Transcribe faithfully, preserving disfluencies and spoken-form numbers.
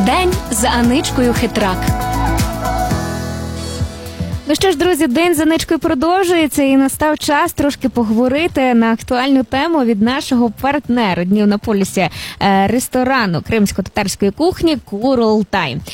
День з Аничкою Хитрак. Ну що ж, друзі, день з Аничкою продовжується, і настав час трошки поговорити на актуальну тему від нашого партнера Днів на полюсі ресторану кримсько-татарської кухні Курултай.